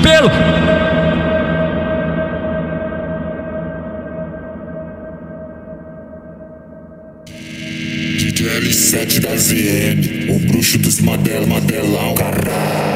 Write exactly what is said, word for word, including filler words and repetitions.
pelo. D J L sete da Z M, o bruxo dos Madela, Madelão, caralho.